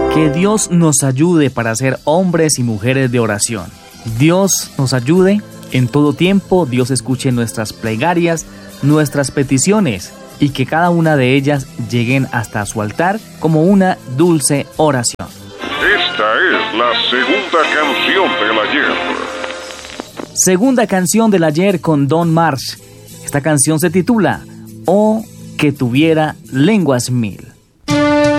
Que Dios nos ayude para ser hombres y mujeres de oración. Dios nos ayude en todo tiempo. Dios escuche nuestras plegarias, nuestras peticiones, y que cada una de ellas lleguen hasta su altar como una dulce oración. Esta es la segunda canción del ayer. Segunda canción del ayer con Don Marsh. Esta canción se titula Oh, que tuviera lenguas mil.